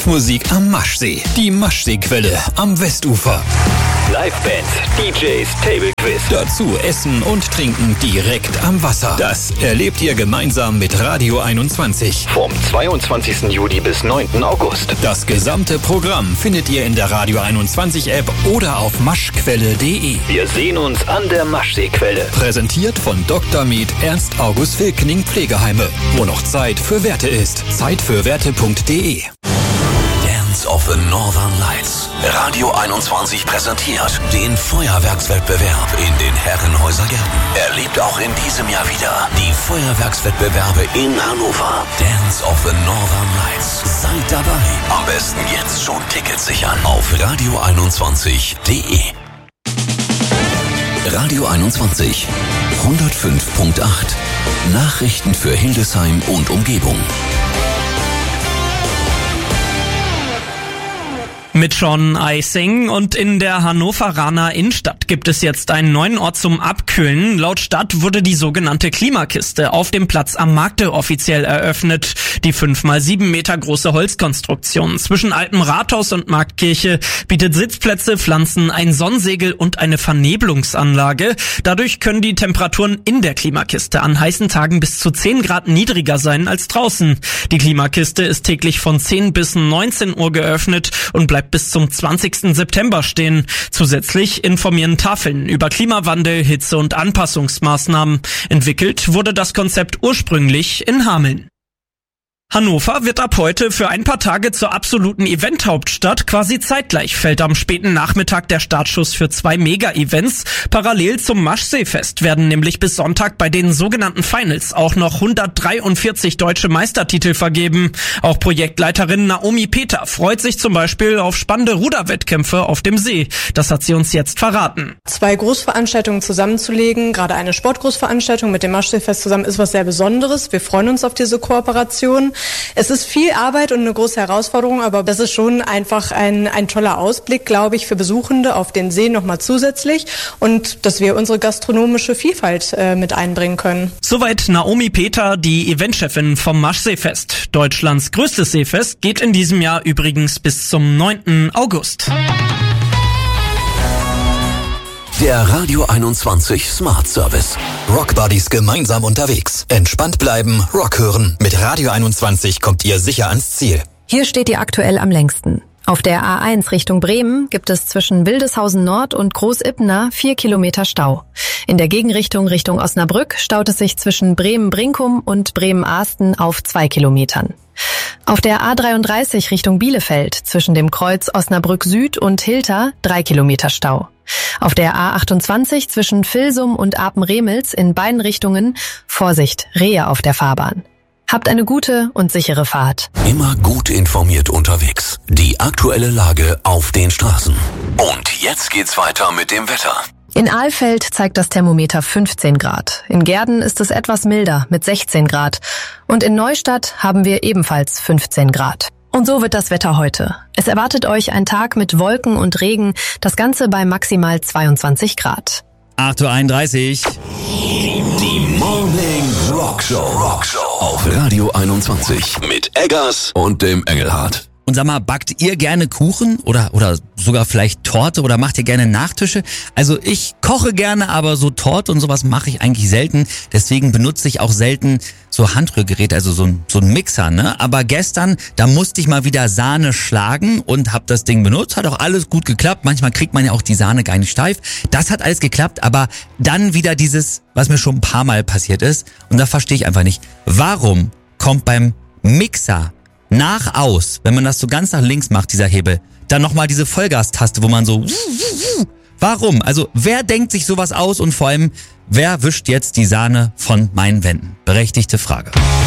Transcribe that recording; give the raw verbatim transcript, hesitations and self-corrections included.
Live-Musik am Maschsee. Die Maschseequelle am Westufer. Live-Bands, D Js, Table-Quiz. Dazu Essen und Trinken direkt am Wasser. Das erlebt ihr gemeinsam mit Radio einundzwanzig. Vom zweiundzwanzigsten Juli bis neunten August. Das gesamte Programm findet ihr in der Radio einundzwanzig App oder auf maschquelle punkt de. Wir sehen uns an der Maschseequelle. Präsentiert von Doktor Med Ernst August Wilkening Pflegeheime. Wo noch Zeit für Werte ist. Zeit für Werte punkt de. Dance of the Northern Lights. Radio einundzwanzig präsentiert den Feuerwerkswettbewerb in den Herrenhäuser-Gärten. Erlebt auch in diesem Jahr wieder die Feuerwerkswettbewerbe in Hannover. Dance of the Northern Lights. Seid dabei. Am besten jetzt schon Tickets sichern auf radio einundzwanzig punkt de. Radio einundzwanzig hundertfünf Komma acht. Nachrichten für Hildesheim und Umgebung. Mit Sean Eising und in der Hannoveraner Innenstadt gibt es jetzt einen neuen Ort zum Abkühlen. Laut Stadt wurde die sogenannte Klimakiste auf dem Platz am Markte offiziell eröffnet. Die fünf mal sieben Meter große Holzkonstruktion zwischen altem Rathaus und Marktkirche bietet Sitzplätze, Pflanzen, ein Sonnensegel und eine Vernebelungsanlage. Dadurch können die Temperaturen in der Klimakiste an heißen Tagen bis zu zehn Grad niedriger sein als draußen. Die Klimakiste ist täglich von zehn bis neunzehn Uhr geöffnet und bleibt bis zum zwanzigsten September stehen. Zusätzlich informieren Tafeln über Klimawandel, Hitze- und Anpassungsmaßnahmen. Entwickelt wurde das Konzept ursprünglich in Hameln. Hannover wird ab heute für ein paar Tage zur absoluten Event-Hauptstadt. Quasi zeitgleich fällt am späten Nachmittag der Startschuss für zwei Mega-Events. Parallel zum Maschseefest werden nämlich bis Sonntag bei den sogenannten Finals auch noch hundertdreiundvierzig deutsche Meistertitel vergeben. Auch Projektleiterin Naomi Peter freut sich zum Beispiel auf spannende Ruderwettkämpfe auf dem See. Das hat sie uns jetzt verraten. Zwei Großveranstaltungen zusammenzulegen, gerade eine Sportgroßveranstaltung mit dem Maschseefest zusammen, ist was sehr Besonderes. Wir freuen uns auf diese Kooperation. Es ist viel Arbeit und eine große Herausforderung, aber das ist schon einfach ein, ein toller Ausblick, glaube ich, für Besuchende auf den See nochmal zusätzlich und dass wir unsere gastronomische Vielfalt äh, mit einbringen können. Soweit Naomi Peter, die Eventchefin vom Maschseefest. Deutschlands größtes Seefest geht in diesem Jahr übrigens bis zum neunten August. Der Radio einundzwanzig Smart Service. Rockbuddies gemeinsam unterwegs. Entspannt bleiben, Rock hören. Mit Radio einundzwanzig kommt ihr sicher ans Ziel. Hier steht ihr aktuell am längsten. Auf der A eins Richtung Bremen gibt es zwischen Wildeshausen Nord und Großibna vier Kilometer Stau. In der Gegenrichtung Richtung Osnabrück staut es sich zwischen Bremen-Brinkum und Bremen-Ahsten auf zwei Kilometern. Auf der A dreiunddreißig Richtung Bielefeld zwischen dem Kreuz Osnabrück Süd und Hilter drei Kilometer Stau. Auf der A achtundzwanzig zwischen Vilsum und Apen-Remels in beiden Richtungen Vorsicht, Rehe auf der Fahrbahn. Habt eine gute und sichere Fahrt. Immer gut informiert unterwegs. Die aktuelle Lage auf den Straßen. Und jetzt geht's weiter mit dem Wetter. In Alfeld zeigt das Thermometer fünfzehn Grad. In Gehrden ist es etwas milder mit sechzehn Grad. Und in Neustadt haben wir ebenfalls fünfzehn Grad. Und so wird das Wetter heute. Es erwartet euch ein Tag mit Wolken und Regen, das Ganze bei maximal zweiundzwanzig Grad. acht Uhr einunddreißig. Die Morning Rock Show. Rock Show auf Radio einundzwanzig mit Eggers und dem Engelhardt. Und sag mal, backt ihr gerne Kuchen oder oder sogar vielleicht Torte oder macht ihr gerne Nachtische? Also ich koche gerne, aber so Torte und sowas mache ich eigentlich selten. Deswegen benutze ich auch selten so Handrührgeräte, also so ein, so ein Mixer, ne? Aber gestern, da musste ich mal wieder Sahne schlagen und habe das Ding benutzt. Hat auch alles gut geklappt. Manchmal kriegt man ja auch die Sahne gar nicht steif. Das hat alles geklappt, aber dann wieder dieses, was mir schon ein paar Mal passiert ist. Und da verstehe ich einfach nicht, warum kommt beim Mixer nach aus, wenn man das so ganz nach links macht, dieser Hebel, dann nochmal diese Vollgastaste, wo man so... Warum? Also wer denkt sich sowas aus und vor allem, wer wischt jetzt die Sahne von meinen Wänden? Berechtigte Frage.